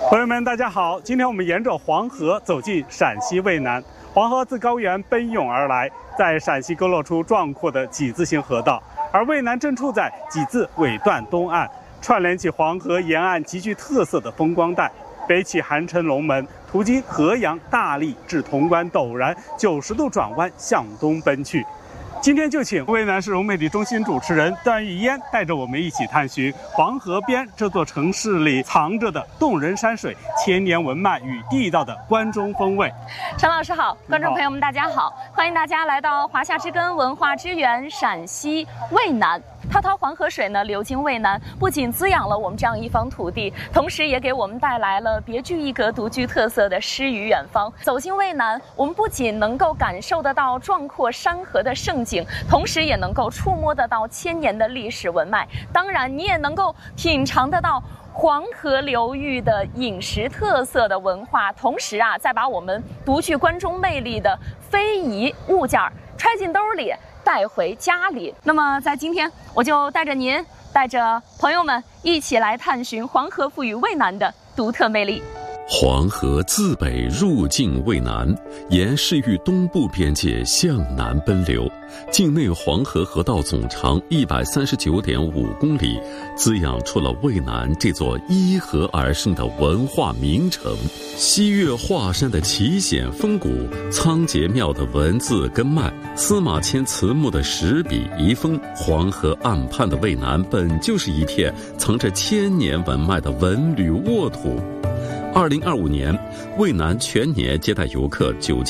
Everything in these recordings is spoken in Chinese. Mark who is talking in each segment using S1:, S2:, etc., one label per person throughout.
S1: 朋友们，大家好！今天我们沿着黄河走进陕西渭南，黄河自高原奔涌而来，在陕西勾勒出壮阔的几字形河道，而渭南正处在几字尾段东岸，串联起黄河沿岸极具特色的风光带。北起韩城龙门，途经河阳、大荔至潼关陡然90度转弯向东奔去。今天就请渭南市融媒体中心主持人段玉嫣带着我们一起探寻黄河边这座城市里藏着的动人山水、千年文脉与地道的关中风味。
S2: 陈老师好，观众朋友们大家好，欢迎大家来到华夏之根文化之源陕西渭南。滔滔黄河水呢流经渭南，不仅滋养了我们这样一方土地，同时也给我们带来了别具一格、独具特色的诗与远方。走进渭南，我们不仅能够感受得到壮阔山河的盛景，同时也能够触摸得到千年的历史文脉。当然，你也能够品尝得到黄河流域的饮食特色的文化，同时再把我们独具关中魅力的非遗物件揣进兜里，带回家里。那么在今天，我就带着您，带着朋友们一起来探寻黄河赋予渭南的独特魅力。
S3: 黄河自北入境渭南，沿市域东部边界向南奔流，境内黄河河道总长139.5公里，滋养出了渭南这座依河而生的文化名城。西岳华山的奇险峰谷，仓颉庙的文字根脉，司马迁词目的石笔遗风，黄河岸畔的渭南本就是一片藏着千年文脉的文旅沃土。2025年，渭南全年接待游客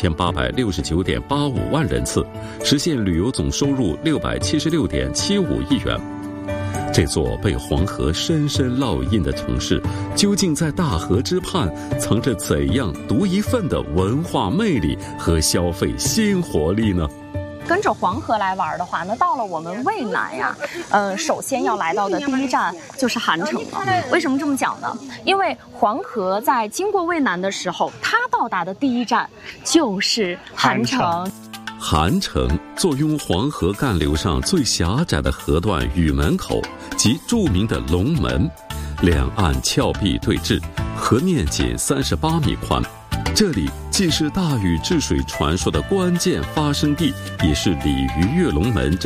S3: 9869.85万人次，实现旅游总收入676.75亿元。这座被黄河深深烙印的城市，究竟在大河之畔藏着怎样独一份的文化魅力和消费新活力呢？
S2: 跟着黄河来玩的话，那到了我们渭南呀，首先要来到的第一站就是韩城了。为什么这么讲呢？因为黄河在经过渭南的时候，它到达的第一站就是韩城。
S3: 韩城坐拥黄河干流上最狭窄的河段雨门口及著名的龙门，两岸峭壁对峙，河面仅38米宽。这里既是大禹治水传说的关键发生地，也是鲤鱼跃龙门